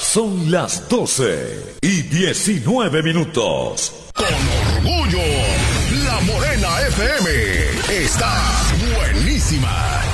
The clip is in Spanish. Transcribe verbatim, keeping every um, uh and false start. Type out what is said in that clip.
Son las doce y diecinueve minutos. Con orgullo, La Morena F M está buenísima.